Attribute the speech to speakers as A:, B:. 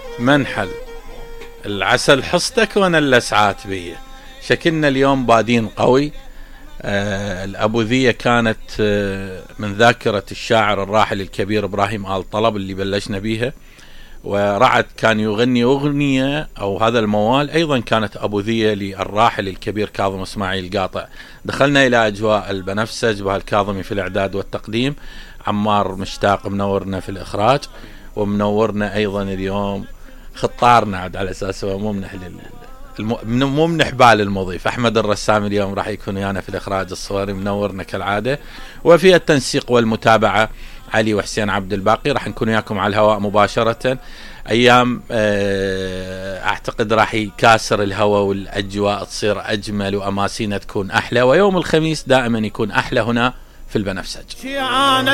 A: منحل العسل حصتك وانا اللسعات بيه. شكلنا اليوم بادين قوي. الأبوذية كانت من ذاكرة الشاعر الراحل الكبير إبراهيم آل طلب اللي بلشنا بيها، ورعد كان يغني أغنية أو هذا الموال أيضا كانت أبوذية للراحل الكبير كاظم إسماعيل القاطع. دخلنا إلى أجواء البنفسج وهالكاظمي في الإعداد والتقديم، عمار مشتاق منورنا في الإخراج، ومنورنا أيضا اليوم خطارنا عاد على أساس هو مو من حبال المضيف أحمد الرسام اليوم راح يكون ويانا في الإخراج الصوري، منورنا كالعادة. وفي التنسيق والمتابعة علي وحسين عبد الباقي. راح نكون وياكم على الهواء مباشرة. أيام أعتقد راح يكاسر الهواء والأجواء تصير أجمل وأماسينا تكون أحلى، ويوم الخميس دائما يكون أحلى هنا في البنفسج.